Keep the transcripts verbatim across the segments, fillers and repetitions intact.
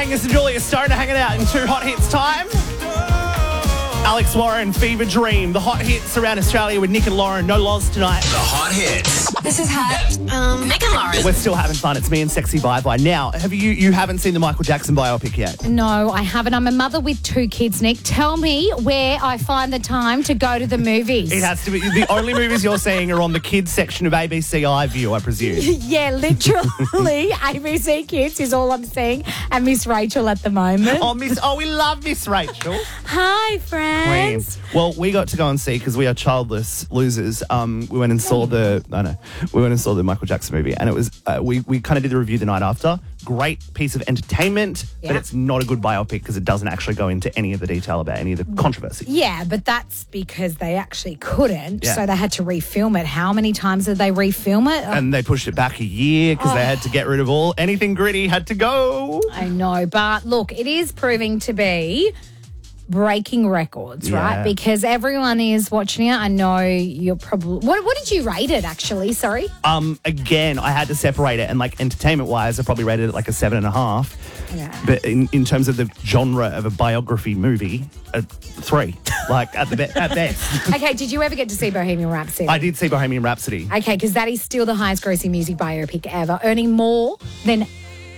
Angus and Julia Stone are hanging out in Two Hot Hits time. Alex Warren, Fever Dream. The hot hits around Australia with Nick and Lauren. No Loz tonight. The hot hits. This is hot. Um, Nick and Lauren. We're still having fun. It's me and Sexy Bye-Bye. Now, have you you haven't seen the Michael Jackson biopic yet? No, I haven't. I'm a mother with two kids, Nick. Tell me where I find the time to go to the movies. It has to be. The only movies you're seeing are on the kids section of A B C iView, I presume. Yeah, literally. A B C Kids is all I'm seeing. And Miss Rachel at the moment. Oh, Miss. Oh, we love Miss Rachel. Hi, friends. Queen. Well, we got to go and see, because we are childless losers. Um, we went and saw the. I know. We went and saw the Michael Jackson movie, and it was. Uh, we we kind of did the review the night after. Great piece of entertainment, Yeah. but it's not a good biopic because it doesn't actually go into any of the detail about any of the controversy. Yeah, but that's because they actually couldn't, Yeah. so they had to refilm it. How many times did they refilm it? And they pushed it back a year because they had to get rid of all anything gritty had to go. I know, but look, it is proving to be breaking records, Yeah. right? Because everyone is watching it. I know you're probably... What, what did you rate it, actually? Sorry? Um, again, I had to separate it, and like entertainment wise, I probably rated it like a seven and a half. Yeah. But in, in terms of the genre of a biography movie, a three, like at the be- at best. Okay, did you ever get to see Bohemian Rhapsody? I did see Bohemian Rhapsody. Okay, because that is still the highest grossing music biopic ever, earning more than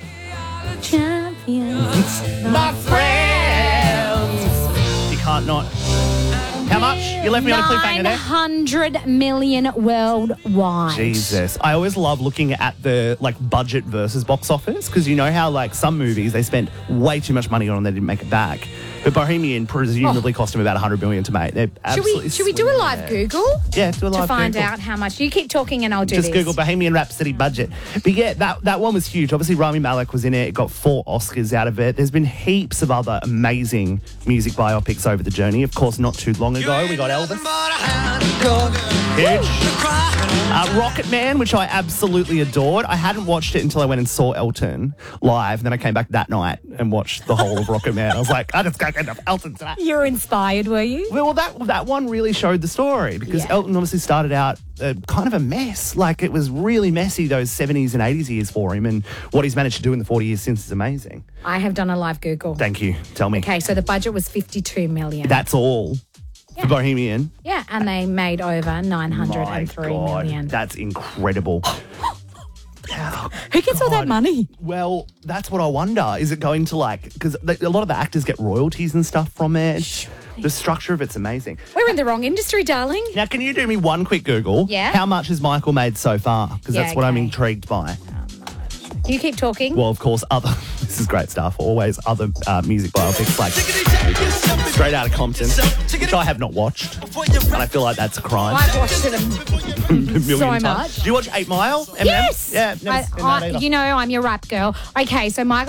Champions. My friends. You can't not. How much? You left me on a cliffhanger nine there. hundred million worldwide. Jesus. I always love looking at the like budget versus box office, because you know how like some movies they spent way too much money on and they didn't make it back. But Bohemian presumably cost them about one hundred million to make. They're Should absolutely we, should we do a swimming live there. Google? Yeah, do a live To find Google. out how much. You keep talking and I'll do Just this. Google Bohemian Rhapsody budget. But yeah, that, that one was huge. Obviously, Rami Malek was in it. It got four Oscars out of it. There's been heaps of other amazing music biopics over the journey. Of course, not too long ago, we got Elvis. Huge. Uh, Rocket Man, which I absolutely adored. I hadn't watched it until I went and saw Elton live. Then I came back that night and watched the whole of Rocket Man. I was like, I just can't get enough Elton tonight. You're inspired, were you? Well, that that one really showed the story, because Yeah. Elton obviously started out uh, kind of a mess. Like, it was really messy, those seventies and eighties years for him, and what he's managed to do in the forty years since is amazing. I have done a live Google. Thank you. Tell me. Okay, so the budget was fifty-two million. That's all Yeah. for Bohemian. Yeah, and they made over nine hundred three My million. God, that's incredible. Who gets all that God. money? Well, that's what I wonder. Is it going to like, because a lot of the actors get royalties and stuff from it. The structure of it's amazing. We're in the wrong industry, darling. Now, can you do me one quick Google? Yeah. How much has Michael made so far? Because Yeah, that's what I'm okay. intrigued by. You keep talking. Well, of course, other this is great stuff. Always other uh, music biopics like Straight Outta Compton, which I have not watched, and I feel like that's a crime. I've watched it a A million so times. much. Do you watch Eight Mile? Eminem? Yes. Yeah, never I, seen I, that either. you know, I'm your rap girl. Okay, so Michael